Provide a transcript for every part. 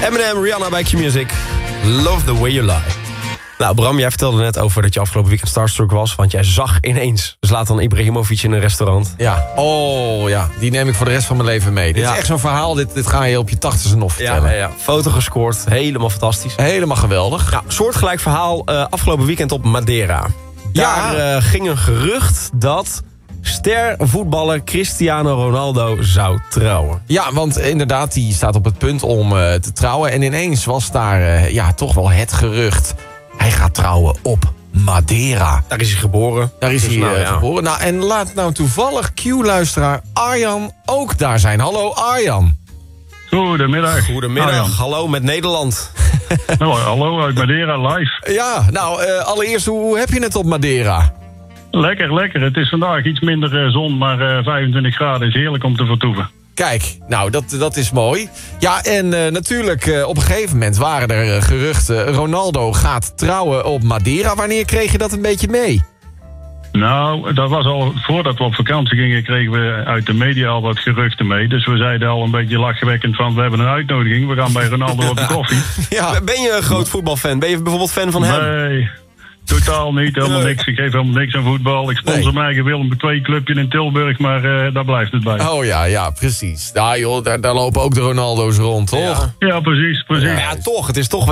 Eminem, Rihanna bij Q-Music. Love the way you lie. Nou, Bram, jij vertelde net over dat je afgelopen weekend starstruck was. Want jij zag ineens Zlatan Ibrahimovic in een restaurant. Ja, die neem ik voor de rest van mijn leven mee. Dit is echt zo'n verhaal, dit ga je op je 80ste nog vertellen. Ja. Foto gescoord, helemaal fantastisch. Helemaal geweldig. Nou, soortgelijk verhaal afgelopen weekend op Madeira. Daar ging een gerucht dat stervoetballer Cristiano Ronaldo zou trouwen. Ja, want inderdaad, die staat op het punt om te trouwen. En ineens was daar toch wel het gerucht. Hij gaat trouwen op Madeira. Daar is hij geboren. Geboren. Nou, en laat nou toevallig Q-luisteraar Arjan ook daar zijn. Hallo Arjan. Goedemiddag. Arjan. Hallo met Nederland. Hallo uit Madeira live. Ja, nou allereerst, hoe heb je het op Madeira? Lekker. Het is vandaag iets minder zon, maar 25 graden is heerlijk om te vertoeven. Kijk, nou, dat is mooi. Ja, en natuurlijk, op een gegeven moment waren er geruchten. Ronaldo gaat trouwen op Madeira. Wanneer kreeg je dat een beetje mee? Nou, dat was al voordat we op vakantie gingen, kregen we uit de media al wat geruchten mee. Dus we zeiden al een beetje lachwekkend van, we hebben een uitnodiging. We gaan bij Ronaldo op de koffie. Ja. Ben je een groot voetbalfan? Ben je bijvoorbeeld fan van hem? Nee. Totaal niet, helemaal niks. Ik geef helemaal niks aan voetbal. Ik sponsor mijn eigen Willem II clubje in Tilburg, maar daar blijft het bij. Oh ja, precies. Nou joh, daar lopen ook de Ronaldo's rond, toch? Ja, precies. Ja, toch. Het is toch...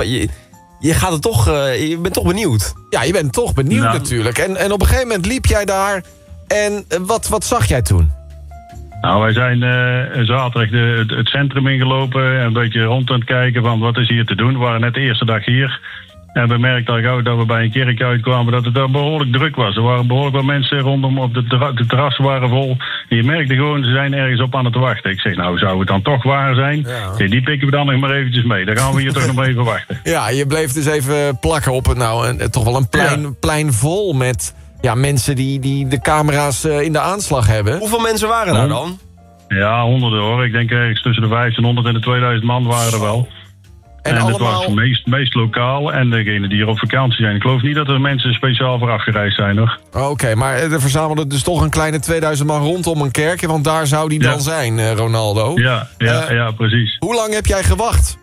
Je gaat het toch... je bent toch benieuwd? Ja, je bent toch benieuwd natuurlijk. En op een gegeven moment liep jij daar. En wat zag jij toen? Nou, wij zijn zaterdag het centrum ingelopen. Een beetje rond aan het kijken van wat is hier te doen. We waren net de eerste dag hier. En we merkten al gauw dat we bij een kerk uitkwamen dat het daar behoorlijk druk was. Er waren behoorlijk wat mensen rondom op de terrassen waren vol. En je merkte gewoon, ze zijn ergens op aan het wachten. Ik zeg, nou, zou het dan toch waar zijn? Ja. Die pikken we dan nog maar eventjes mee. Dan gaan we hier toch nog maar even wachten. Ja, je bleef dus even plakken op toch wel een plein vol met mensen die de camera's in de aanslag hebben. Hoeveel mensen waren daar dan? Ja, honderden hoor. Ik denk ergens tussen de 1500 en de 2000 man waren er wel. En allemaal... het was meest lokaal en degenen die hier op vakantie zijn. Ik geloof niet dat er mensen speciaal voor afgereisd zijn, hoor. Oké, maar er verzamelden dus toch een kleine 2000 man rondom een kerkje, want daar zou die dan zijn, Ronaldo. Ja, precies. Hoe lang heb jij gewacht?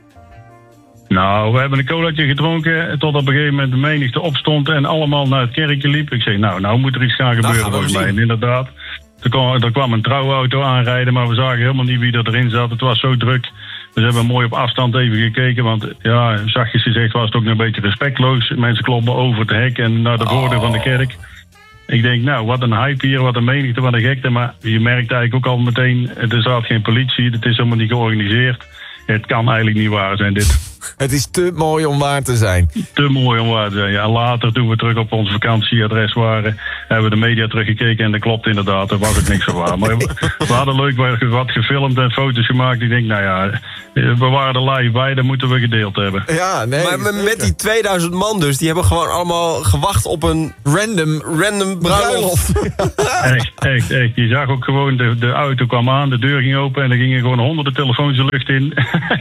Nou, we hebben een colaatje gedronken tot op een gegeven moment de menigte opstond en allemaal naar het kerkje liep. Ik zeg, nou moet er iets gaan gebeuren volgens mij. En inderdaad, er kwam een trouwauto aanrijden, maar we zagen helemaal niet wie er erin zat. Het was zo druk. Dus hebben we mooi op afstand even gekeken, want zachtjes gezegd was het ook nog een beetje respectloos. Mensen kloppen over het hek en naar de voordeur van de kerk. Ik denk, nou, wat een hype hier, wat een menigte, wat een gekte. Maar je merkt eigenlijk ook al meteen, er staat geen politie, het is helemaal niet georganiseerd. Het kan eigenlijk niet waar zijn, dit. Het is te mooi om waar te zijn. Te mooi om waar te zijn, ja. Later, toen we terug op ons vakantieadres waren, hebben we de media teruggekeken en dat klopt inderdaad. Er was ook niks van waar. Maar we hadden leuk wat gefilmd en foto's gemaakt. Ik denk, nou ja, we waren er live bij, dat moeten we gedeeld hebben. Ja, nee. Maar met die 2000 man dus, die hebben gewoon allemaal gewacht op een random bruiloft. Echt. Je zag ook gewoon, de auto kwam aan, de deur ging open en er gingen gewoon honderden telefoons de lucht in.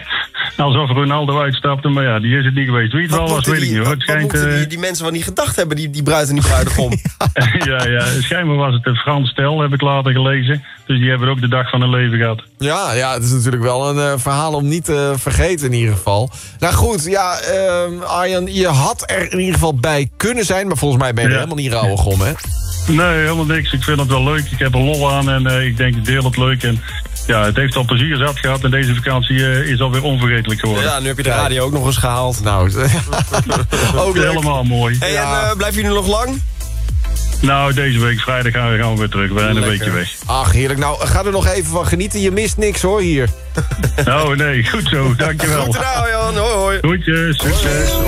Alsof Ronaldo uitstapte, maar ja, die is het niet geweest. Wie het wel was, weet ik niet hoor. Het schijnt, die mensen van niet gedacht hebben, die bruid en die bruidegom. Ja, schijnbaar was het een Frans stel, heb ik later gelezen. Dus die hebben ook de dag van hun leven gehad. Ja, het is natuurlijk wel een verhaal om niet te vergeten in ieder geval. Nou goed, Arjan, je had er in ieder geval bij kunnen zijn, maar volgens mij ben je er helemaal niet rauwig om, hè? Nee, helemaal niks. Ik vind het wel leuk. Ik heb er lol aan en ik denk, ik deel het leuk. En ja, het heeft al plezier zat gehad en deze vakantie is alweer onvergetelijk geworden. Ja, nu heb je de radio ook nog eens gehaald. Nou, ook helemaal mooi. Hey, en blijven jullie nog lang? Nou, deze week vrijdag gaan we weer terug. We zijn een weekje weg. Ach, heerlijk. Nou, ga er nog even van genieten. Je mist niks hoor, hier. Oh nee, goed zo. Dankjewel. Goed gedaan, Jan. Hoi. Groetjes, succes.